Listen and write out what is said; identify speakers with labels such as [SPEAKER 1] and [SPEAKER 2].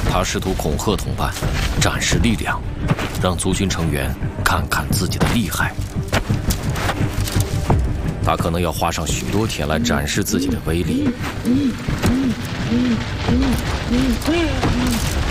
[SPEAKER 1] 他试图恐吓同伴，展示力量，让族群成员看看自己的厉害。他可能要花上许多天来展示自己的威力。